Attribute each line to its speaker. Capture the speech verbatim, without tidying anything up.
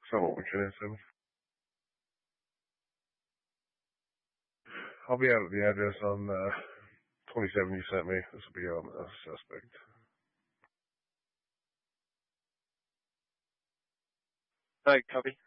Speaker 1: Somewhat McKinnon. I'll be out at the address on uh, twenty-seven you sent me. This will be on a suspect.
Speaker 2: All right, copy.